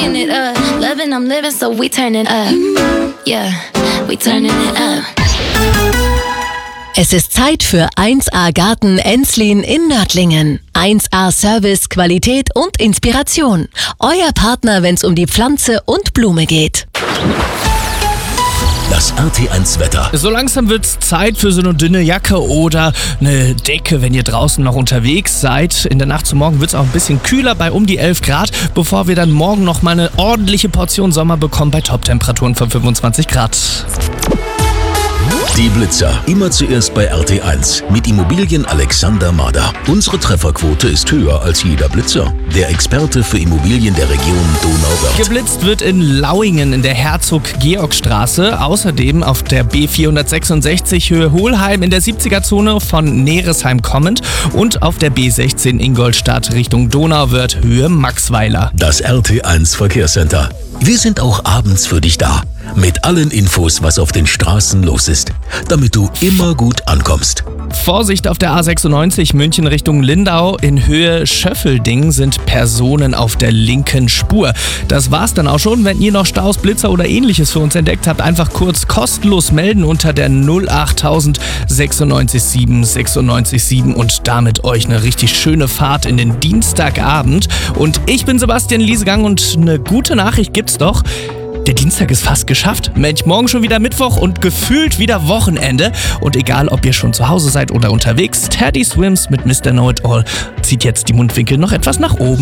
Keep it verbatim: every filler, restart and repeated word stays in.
Rocking it up, loving, I'm living, so we turning up. Yeah, we turning it up. Es ist Zeit für eins A Garten Enslin in Nördlingen. eins A Service, Qualität und Inspiration. Euer Partner, wenn's um die Pflanze und Blume geht. Das R T eins Wetter. So langsam wird's Zeit für so eine dünne Jacke oder eine Decke, wenn ihr draußen noch unterwegs seid. In der Nacht zum Morgen wird's auch ein bisschen kühler bei um die elf Grad, bevor wir dann morgen noch mal eine ordentliche Portion Sommer bekommen bei Top-Temperaturen von fünfundzwanzig Grad. Die Blitzer. Immer zuerst bei R T eins. Mit Immobilien Alexander Mader. Unsere Trefferquote ist höher als jeder Blitzer. Der Experte für Immobilien der Region Donauwörth. Geblitzt wird in Lauingen in der Herzog-Georg-Straße. Außerdem auf der B vierhundertsechsundsechzig Höhe Hohlheim in der siebziger-Zone von Neresheim kommend. Und auf der B sechzehn Ingolstadt Richtung Donauwörth Höhe Maxweiler. Das R T eins Verkehrscenter. Wir sind auch abends für dich da. Mit allen Infos, was auf den Straßen los ist, damit du immer gut ankommst. Vorsicht auf der A sechsundneunzig München Richtung Lindau. In Höhe Schöffelding sind Personen auf der linken Spur. Das war's dann auch schon. Wenn ihr noch Staus, Blitzer oder ähnliches für uns entdeckt habt, einfach kurz kostenlos melden unter der null achttausend sechsundneunzig sieben sechsundneunzig sieben und damit euch eine richtig schöne Fahrt in den Dienstagabend. Und ich bin Sebastian Liesegang und eine gute Nachricht gibt's doch. Der Dienstag ist fast geschafft. Mensch, morgen schon wieder Mittwoch und gefühlt wieder Wochenende. Und egal, ob ihr schon zu Hause seid oder unterwegs, Teddy Swims mit Mister Know-It-All zieht jetzt die Mundwinkel noch etwas nach oben.